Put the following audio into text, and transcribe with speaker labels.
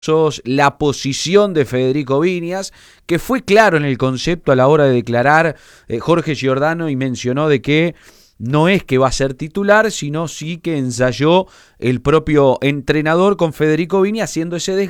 Speaker 1: la posición de Federico Viñas, que fue claro en el concepto a la hora de declarar Jorge Giordano y mencionó de que no es que va a ser titular, sino sí que ensayó el propio entrenador con Federico Viñas haciendo ese desgaste.